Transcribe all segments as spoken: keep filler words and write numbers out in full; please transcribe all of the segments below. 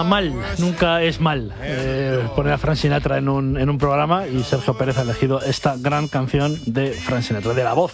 mal, nunca es mal eh, poner a Frank Sinatra en un, en un programa, y Sergio Pérez ha elegido esta gran canción de Frank Sinatra, de la voz,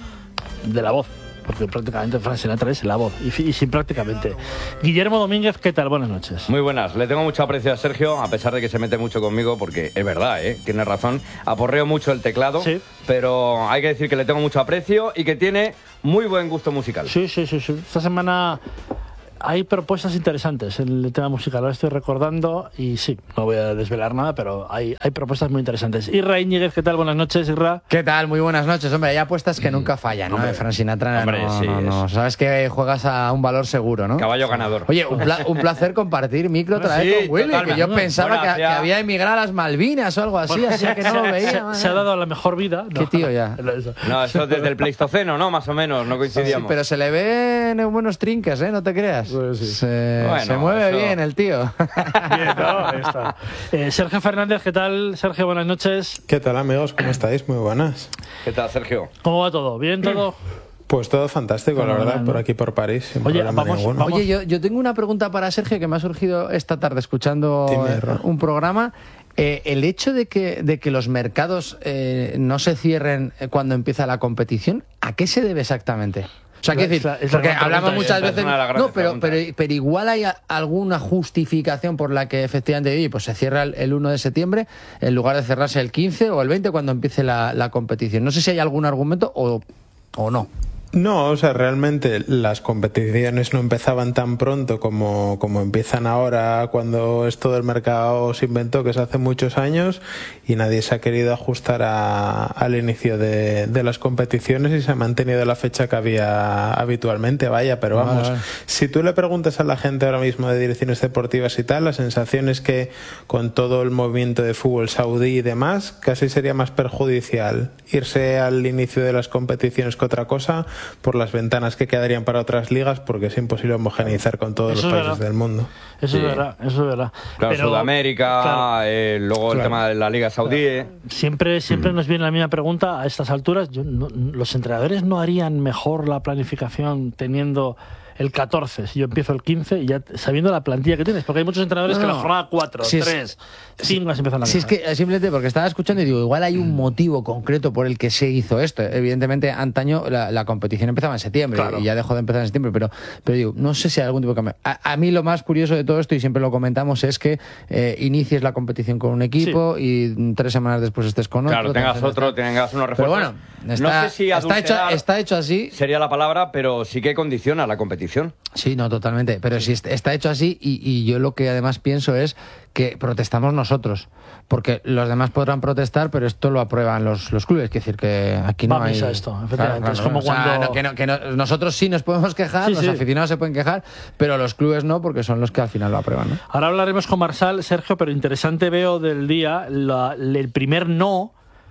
de la voz, porque prácticamente Frank Sinatra es la voz, y, y sin prácticamente. Guillermo Domínguez, ¿qué tal? Buenas noches. Muy buenas. Le tengo mucho aprecio a Sergio, a pesar de que se mete mucho conmigo, porque es verdad, ¿eh? Tiene razón. Aporreo mucho el teclado, sí, pero hay que decir que le tengo mucho aprecio y que tiene muy buen gusto musical. Sí, sí, sí, sí. Esta semana hay propuestas interesantes en el tema musical, lo estoy recordando, y sí, no voy a desvelar nada, pero hay, hay propuestas muy interesantes. Isra Íñiguez, ¿qué tal? Buenas noches, Isra. ¿Qué tal? Muy buenas noches. Hombre, hay apuestas que nunca fallan, ¿no? De Frank Sinatra, hombre, no, sí, no, no. Sabes que juegas a un valor seguro, ¿no? Caballo ganador. Oye, un, pla un placer compartir micro otra sí, vez con Willy, totalmente. que yo pensaba bueno, que, que había emigrado a las Malvinas o algo así, Bueno, así se, que no lo se, veía. Se, se ha dado a la mejor vida. Qué no, tío ya. No, eso desde el Pleistoceno, ¿no? Más o menos, no coincidíamos. Sí, pero se le ven en buenos trinques, ¿eh? No te creas. Pues sí. Se, bueno, se mueve eso... bien el tío. Bien, ¿no? Ahí está. Eh, Sergio Fernández, ¿qué tal? Sergio, buenas noches. ¿Qué tal, amigos? ¿Cómo estáis? Muy buenas. ¿Qué tal, Sergio? ¿Cómo va todo? ¿Bien todo? Pues todo fantástico, Bueno, la verdad, ¿no? por aquí por París, sin Oye, problema vamos, ninguno. vamos. Oye, yo, yo tengo una pregunta para Sergio que me ha surgido esta tarde escuchando eh, un programa. Eh, el hecho de que, de que los mercados eh, no se cierren cuando empieza la competición, ¿a qué se debe exactamente? O sea, ¿qué decir? Es la Porque gran hablamos pregunta, muchas es veces... una de las No, grandes pero, preguntas. pero, pero igual hay a- alguna justificación por la que efectivamente oye, pues se cierra el, el uno de septiembre en lugar de cerrarse el quince o el veinte cuando empiece la, la competición. No sé si hay algún argumento o, o no. No, o sea, realmente las competiciones no empezaban tan pronto como, como empiezan ahora, cuando esto del mercado se inventó, que es hace muchos años, y nadie se ha querido ajustar a, al inicio de, de las competiciones y se ha mantenido la fecha que había habitualmente, vaya, pero vamos, Vale, vale. si tú le preguntas a la gente ahora mismo de direcciones deportivas y tal, la sensación es que con todo el movimiento de fútbol saudí y demás, casi sería más perjudicial irse al inicio de las competiciones que otra cosa, por las ventanas que quedarían para otras ligas, porque es imposible homogeneizar con todos Eso los es países verdad. del mundo. Eso Sí. es verdad, eso es verdad. Claro, Pero, Sudamérica, claro, eh, luego el Claro. tema de la Liga Saudí. eh. siempre siempre nos viene la misma pregunta a estas alturas. Yo, no- ¿Los entrenadores no harían mejor la planificación teniendo el catorce, si yo empiezo el quince, y ya sabiendo la plantilla que tienes? Porque hay muchos entrenadores No, que no. la jornada cuatro, Sí, es- tres, cinco las empiezan a Si es ganar. que simplemente porque estaba escuchando y digo, igual hay un motivo concreto por el que se hizo esto. Evidentemente, antaño la, la competición empezaba en septiembre Claro. y ya dejó de empezar en septiembre, pero, pero digo, no sé si hay algún tipo de cambio. A, a mí lo más curioso de todo esto, y siempre lo comentamos, es que eh, inicies la competición con un equipo y tres semanas después estés con otro. Claro, tengas entonces, otro, tengas unos Pero refuerzos. bueno, está, no sé si está, hecho, adulterar está hecho así. sería la palabra, pero sí que condiciona la competición. Sí, no, totalmente. Pero si est- está hecho así, y, y yo lo que además pienso es que protestamos nosotros. Porque los demás podrán protestar, pero esto lo aprueban los, los clubes. Es decir, que aquí no Va a hay... misa esto, efectivamente. Es como O sea, cuando- no, que no- que no- nosotros sí nos podemos quejar, Sí, los sí. aficionados se pueden quejar, pero los clubes no, porque son los que al final lo aprueban, ¿no? Ahora hablaremos con Marsal, Sergio, pero interesante veo del día la- el primer no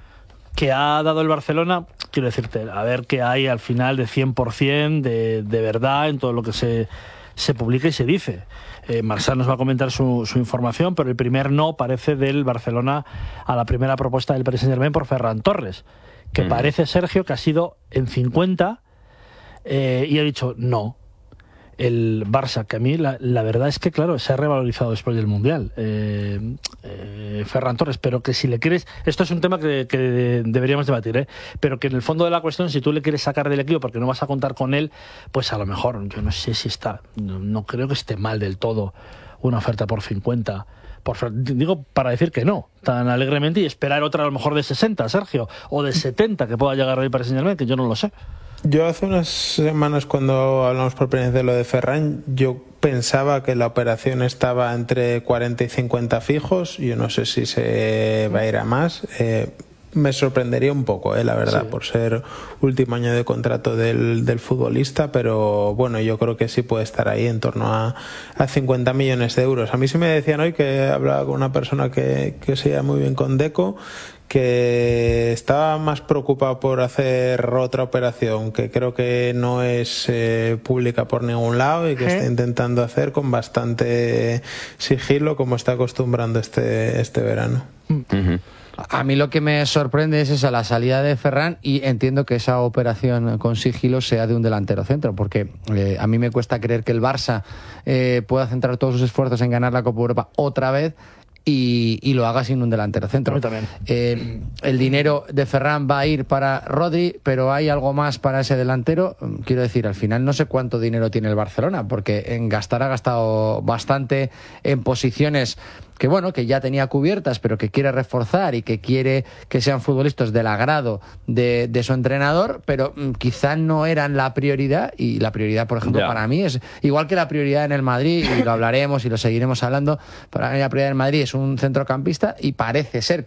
que ha dado el Barcelona. Quiero decirte, a ver qué hay al final de cien por cien de, de verdad en todo lo que se, se publica y se dice. Eh, Marsal nos va a comentar su, su información, pero el primer no parece del Barcelona a la primera propuesta del Paris Saint-Germain por Ferran Torres, que Mm. parece, Sergio, que ha sido en cincuenta eh, y ha dicho no. El Barça, que a mí la, la verdad es que, claro, se ha revalorizado después del Mundial. Eh, eh, Ferran Torres, pero que si le quieres... Esto es un tema que, que deberíamos debatir, ¿eh? Pero que en el fondo de la cuestión, si tú le quieres sacar del equipo porque no vas a contar con él, pues a lo mejor, yo no sé si está... No, no creo que esté mal del todo una oferta por cincuenta. Por, Fer- digo, para decir que no, tan alegremente, y esperar otra a lo mejor de sesenta, Sergio, o de setenta que pueda llegar hoy para Saint-Germain, que yo no lo sé. Yo hace unas semanas, cuando hablamos por primera vez de lo de Ferran, yo pensaba que la operación estaba entre cuarenta y cincuenta fijos. Yo no sé si se va a ir a más. Eh, me sorprendería un poco, eh, la verdad, Sí. por ser último año de contrato del, del futbolista, pero bueno, yo creo que sí puede estar ahí en torno a, a cincuenta millones de euros. A mí sí me decían hoy, que hablaba con una persona que, que se lleva muy bien con Deco, que estaba más preocupado por hacer otra operación que creo que no es eh, pública por ningún lado y que ¿Eh? está intentando hacer con bastante sigilo, como está acostumbrando este, este verano. Uh-huh. A mí lo que me sorprende es esa, la salida de Ferran, y entiendo que esa operación con sigilo sea de un delantero centro, porque eh, a mí me cuesta creer que el Barça eh, pueda centrar todos sus esfuerzos en ganar la Copa Europa otra vez y, y lo haga sin un delantero centro. También. Eh, el dinero de Ferran va a ir para Rodri, pero hay algo más para ese delantero. Quiero decir, al final no sé cuánto dinero tiene el Barcelona, porque en gastar ha gastado bastante en posiciones que bueno, que ya tenía cubiertas, pero que quiere reforzar y que quiere que sean futbolistas del agrado de, de su entrenador, pero mm, quizá no eran la prioridad, y la prioridad, por ejemplo, yeah. para mí es, igual que la prioridad en el Madrid, y lo hablaremos y lo seguiremos hablando, para mí la prioridad en el Madrid es un centrocampista, y parece ser